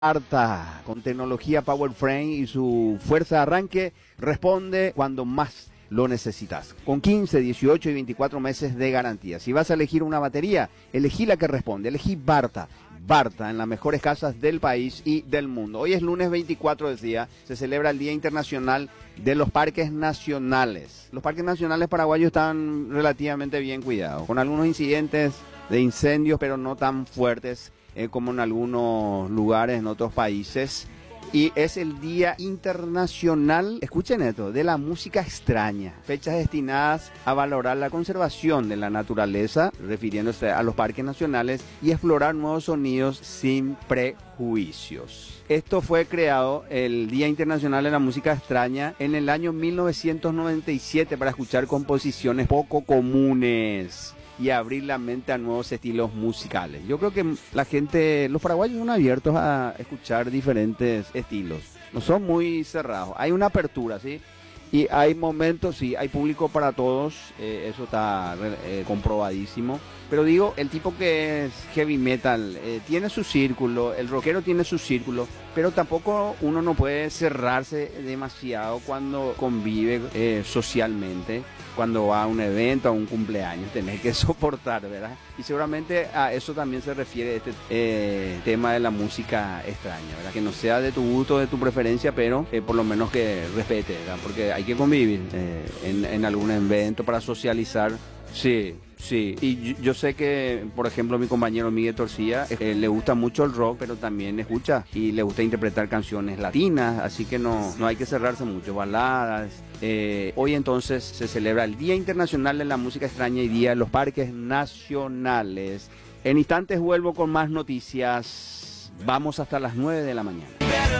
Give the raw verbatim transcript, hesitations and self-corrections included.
Barta, con tecnología Power Frame y su fuerza de arranque, responde cuando más lo necesitas. Con quince, dieciocho y veinticuatro meses de garantía. Si vas a elegir una batería, elegí la que responde, elegí Barta. Barta, en las mejores casas del país y del mundo. Hoy es lunes veinticuatro, decía, se celebra el Día Internacional de los Parques Nacionales. Los parques nacionales paraguayos están relativamente bien cuidados, con algunos incidentes de incendios, pero no tan fuertes eh, como en algunos lugares, en otros países. Y es el Día Internacional, escuchen esto, de la música extraña. Fechas destinadas a valorar la conservación de la naturaleza, refiriéndose a los parques nacionales, y explorar nuevos sonidos sin prejuicios. Esto fue creado, el Día Internacional de la Música Extraña, en el año mil novecientos noventa y siete para escuchar composiciones poco comunes y abrir la mente a nuevos estilos musicales. Yo creo que la gente, los paraguayos son abiertos a escuchar diferentes estilos. No son muy cerrados. Hay una apertura, ¿sí? Y hay momentos, sí, hay público para todos. Eh, eso está eh, comprobadísimo. Pero digo, el tipo que es heavy metal eh, tiene su círculo, el rockero tiene su círculo, pero tampoco uno no puede cerrarse demasiado cuando convive eh, socialmente. Cuando va a un evento, a un cumpleaños, tenés que soportar, ¿verdad? Y seguramente a eso también se refiere este eh, tema de la música extraña, ¿verdad? Que no sea de tu gusto, de tu preferencia, pero eh, por lo menos que respete, ¿verdad? Porque hay que convivir eh, en, en algún evento para socializar. Sí, sí. Y yo, yo sé que, por ejemplo, mi compañero Miguel Torcía eh, le gusta mucho el rock, pero también escucha y le gusta interpretar canciones latinas, así que no, no hay que cerrarse mucho, baladas. Eh, hoy entonces se celebra el Día Internacional de la Música Extraña y Día de los Parques Nacionales. En instantes vuelvo con más noticias. Vamos hasta las nueve de la mañana.